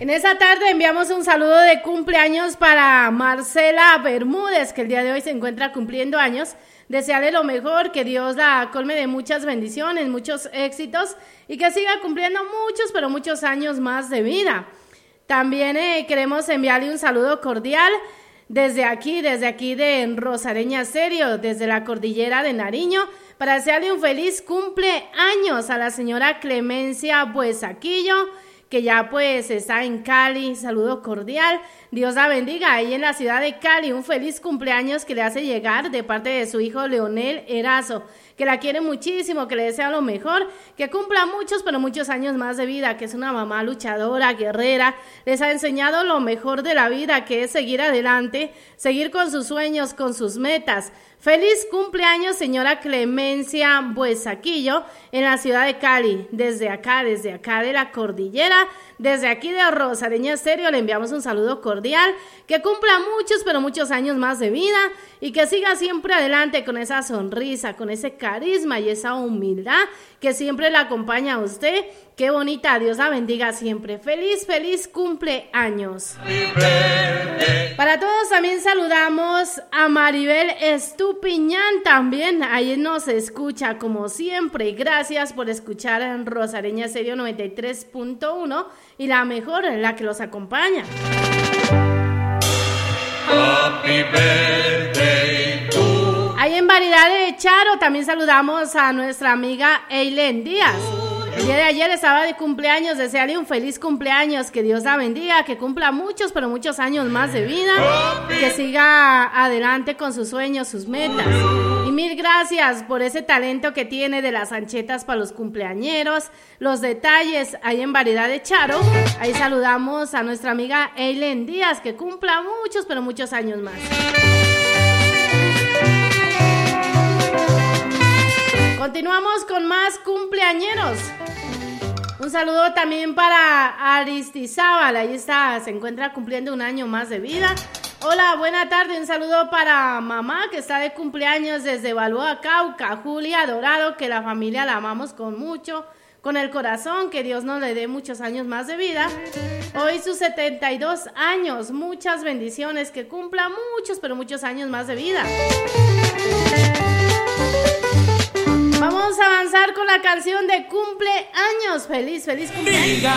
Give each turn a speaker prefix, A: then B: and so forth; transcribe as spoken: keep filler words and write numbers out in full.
A: En esta tarde enviamos un saludo de cumpleaños para Marcela Bermúdez, que el día de hoy se encuentra cumpliendo años. Desearle lo mejor, que Dios la colme de muchas bendiciones, muchos éxitos y que siga cumpliendo muchos, pero muchos años más de vida. También eh, queremos enviarle un saludo cordial desde aquí, desde aquí de Rosareña Estéreo, desde la cordillera de Nariño, para desearle un feliz cumpleaños a la señora Clemencia Buesaquillo, que ya pues está en Cali. Saludo cordial, Dios la bendiga ahí en la ciudad de Cali. Un feliz cumpleaños que le hace llegar de parte de su hijo Leonel Erazo, que la quiere muchísimo, que le desea lo mejor, que cumpla muchos, pero muchos años más de vida, que es una mamá luchadora, guerrera, les ha enseñado lo mejor de la vida, que es seguir adelante, seguir con sus sueños, con sus metas. Feliz cumpleaños, señora Clemencia Buesaquillo, en la ciudad de Cali. Desde acá, desde acá de la cordillera, desde aquí de Rosareña Estéreo, le enviamos un saludo cordial, que cumpla muchos, pero muchos años más de vida y que siga siempre adelante con esa sonrisa, con ese carisma y esa humildad que siempre la acompaña a usted. Qué bonita, Dios la bendiga siempre. Feliz, feliz cumpleaños. Para todos también saludamos a Maribel Estupiñán también, ahí nos escucha como siempre. Gracias por escuchar en Rosareña Estéreo noventa y tres punto uno y la mejor, la que los acompaña. Happy birthday to... Ahí en Variedad de Charo también saludamos a nuestra amiga Eileen Díaz. El día de ayer estaba de cumpleaños, desearle un feliz cumpleaños, que Dios la bendiga, que cumpla muchos, pero muchos años más de vida, que siga adelante con sus sueños, sus metas. Y mil gracias por ese talento que tiene de las anchetas para los cumpleañeros, los detalles ahí en Variedad de Charo. Ahí saludamos a nuestra amiga Eileen Díaz, que cumpla muchos, pero muchos años más. Continuamos con más cumpleañeros. Un saludo también para Aristizábal, ahí está, se encuentra cumpliendo un año más de vida. Hola, buena tarde, un saludo para mamá que está de cumpleaños desde Balboa, Cauca, Julia Dorado, que la familia la amamos con mucho, con el corazón, que Dios nos le dé muchos años más de vida. Hoy sus setenta y dos años, muchas bendiciones, que cumpla muchos, pero muchos años más de vida. Vamos a avanzar con la canción de cumpleaños. Feliz, feliz cumpleaños.